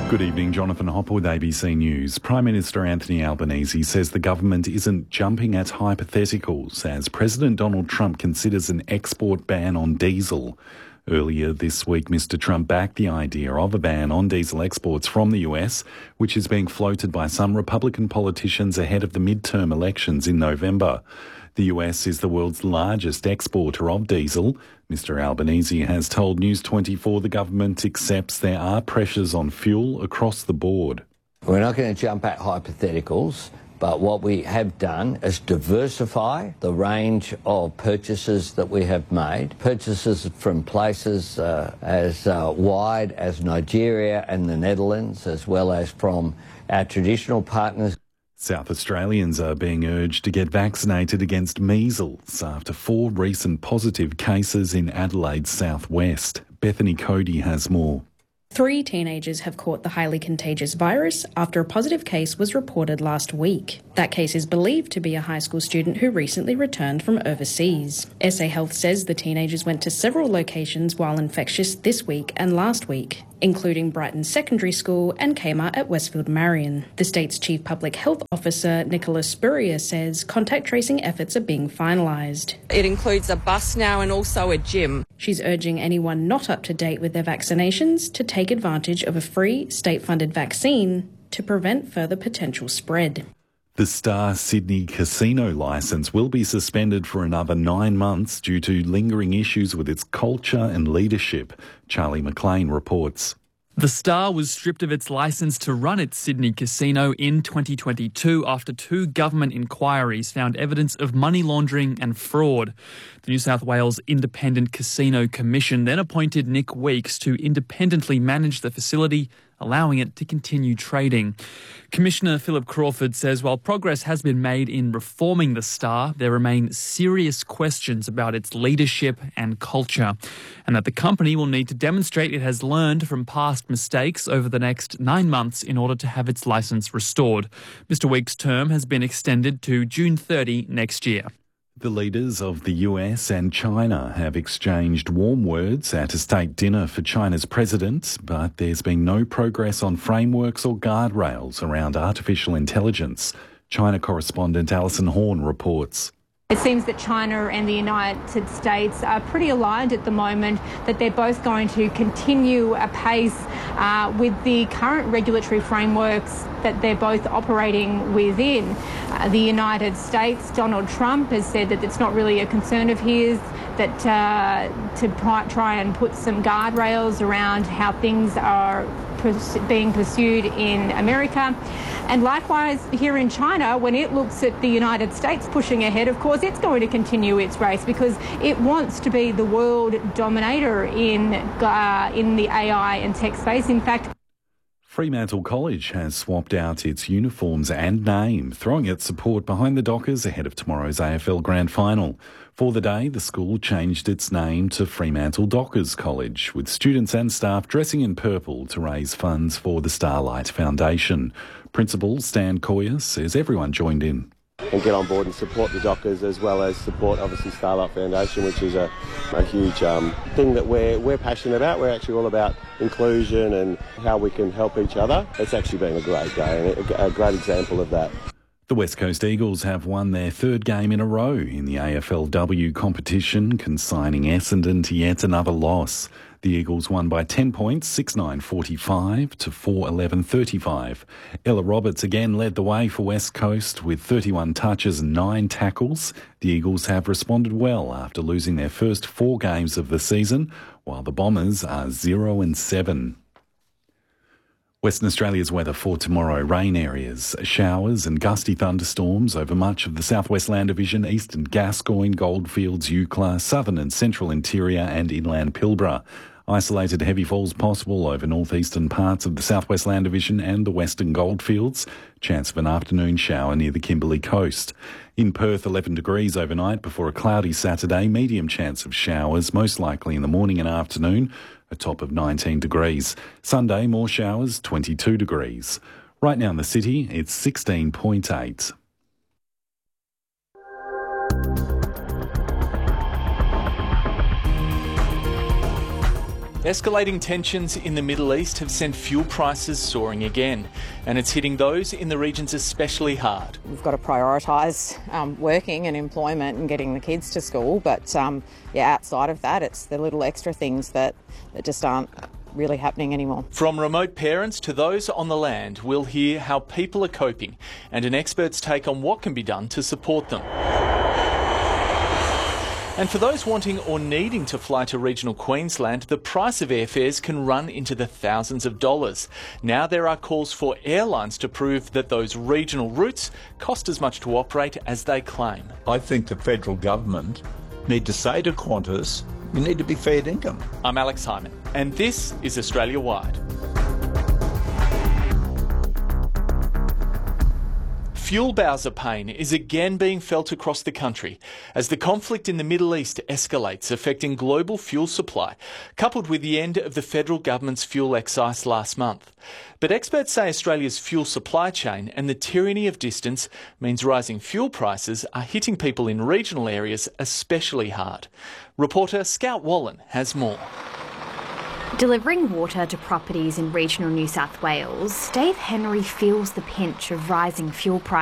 Good evening, Jonathan Hopper with ABC News. Prime Minister Anthony Albanese says the government isn't jumping at hypotheticals as President Donald Trump considers an export ban on diesel. Earlier this week, Mr Trump backed the idea of a ban on diesel exports from the US, which is being floated by some Republican politicians ahead of the midterm elections in November. The US is the world's largest exporter of diesel. Mr Albanese has told News 24 the government accepts there are pressures on fuel across the board. We're not going to jump at hypotheticals, but what we have done is diversify the range of purchases that we have made. Purchases from places as wide as Nigeria and the Netherlands, as well as from our traditional partners. South Australians are being urged to get vaccinated against measles after 4 recent positive cases in Adelaide's southwest. Bethany Cody has more. 3 teenagers have caught the highly contagious virus after a positive case was reported last week. That case is believed to be a high school student who recently returned from overseas. SA Health says the teenagers went to several locations while infectious this week and last week, including Brighton Secondary School and Kmart at Westfield Marion. The state's Chief Public Health Officer, Nicola Spurrier, says contact tracing efforts are being finalised. It includes a bus now and also a gym. She's urging anyone not up to date with their vaccinations to take advantage of a free state-funded vaccine to prevent further potential spread. The Star Sydney casino licence will be suspended for another 9 months due to lingering issues with its culture and leadership. Charlie McLean reports. The Star was stripped of its licence to run its Sydney casino in 2022 after 2 government inquiries found evidence of money laundering and fraud. The New South Wales Independent Casino Commission then appointed Nick Weeks to independently manage the facility, allowing it to continue trading. Commissioner Philip Crawford says while progress has been made in reforming the Star, there remain serious questions about its leadership and culture, and that the company will need to demonstrate it has learned from past mistakes over the next 9 months in order to have its licence restored. Mr Weeks' term has been extended to June 30 next year. The leaders of the US and China have exchanged warm words at a state dinner for China's president, but there's been no progress on frameworks or guardrails around artificial intelligence. China correspondent Alison Horn reports. It seems that China and the United States are pretty aligned at the moment that they're both going to continue apace with the current regulatory frameworks that they're both operating within. The United States, Donald Trump has said that it's not really a concern of his, that to try and put some guardrails around how things are being pursued in America. And likewise here in China, when it looks at the United States pushing ahead, of course it's going to continue its race because it wants to be the world dominator in the AI and tech space. In fact, Fremantle College has swapped out its uniforms and name, throwing its support behind the Dockers ahead of tomorrow's AFL Grand Final. For the day, the school changed its name to Fremantle Dockers College, with students and staff dressing in purple to raise funds for the Starlight Foundation. Principal Stan Coyer says everyone joined in. And get on board and support the Dockers as well as support obviously Starlight Foundation, which is a huge thing that we're passionate about. We're actually all about inclusion and how we can help each other. It's actually been a great day and a great example of that. The West Coast Eagles have won their 3rd game in a row in the AFLW competition, consigning Essendon to yet another loss. The Eagles won by 10 points, 6-9-45 to 4-11-35. Ella Roberts again led the way for West Coast with 31 touches and 9 tackles. The Eagles have responded well after losing their first 4 games of the season, while the Bombers are 0-7. Western Australia's weather for tomorrow. Rain areas, showers and gusty thunderstorms over much of the Southwest Land Division, eastern Gascoyne, Goldfields, Eucla, southern and central interior and inland Pilbara. Isolated heavy falls possible over northeastern parts of the Southwest Land Division and the western Goldfields. Chance of an afternoon shower near the Kimberley coast. In Perth, 11 degrees overnight before a cloudy Saturday. Medium chance of showers, most likely in the morning and afternoon. A top of 19 degrees. Sunday, more showers, 22 degrees. Right now in the city, it's 16.8. Escalating tensions in the Middle East have sent fuel prices soaring again, and it's hitting those in the regions especially hard. We've got to prioritise working and employment and getting the kids to school, but outside of that, it's the little extra things that just aren't really happening anymore. From remote parents to those on the land, we'll hear how people are coping and an expert's take on what can be done to support them. And for those wanting or needing to fly to regional Queensland, the price of airfares can run into the thousands of dollars. Now there are calls for airlines to prove that those regional routes cost as much to operate as they claim. I think the federal government need to say to Qantas, you need to be fair dinkum. I'm Alex Hyman, and this is Australia Wide. Fuel bowser pain is again being felt across the country as the conflict in the Middle East escalates, affecting global fuel supply, coupled with the end of the federal government's fuel excise last month. But experts say Australia's fuel supply chain and the tyranny of distance means rising fuel prices are hitting people in regional areas especially hard. Reporter Scout Wallen has more. Delivering water to properties in regional New South Wales, Dave Henry feels the pinch of rising fuel prices.